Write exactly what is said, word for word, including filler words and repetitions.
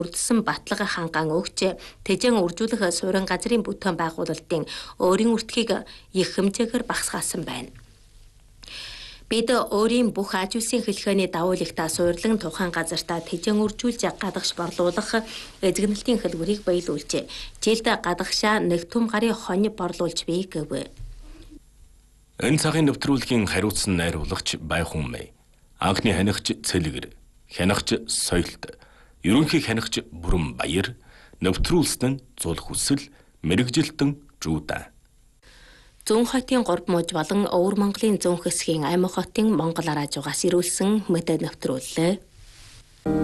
Урдсан батлага ханган өгч тэжэн үржүүлэх суурин газрын бүтээн байгуулалтын өөрийн үртгийг их хэмжээгээр багасгаасан байна. Бид өөрийн бүх аж үйлсийн хэлхээний давуу ихтэй суурлан тухайн газартаа тэжэн үржүүлж гадагш борлуулах эзэгнэлтийн хэлбэрийг биелүүлж, жилд гадагшаа нэг түм гарын хонь борлуулж бий гэв. Энэ цагийн нэвтрүүлгийн хариуцсан найруулагч Байхун Мэй, анхны хянагч Цэлгэр, хянагч Соёлт, ерөнхий хянагч Бүрэн Баяр, нэвтрүүлсэн нь Зул Хүсэл, мэрэгжилтэн Жуда. Зүүн хотын гурав мужи болон Өвөр Монголын зүүн хэсгийн Аймаг хотын Монгол араажуугаас ирүүлсэн мэдээ нэвтрүүллээ.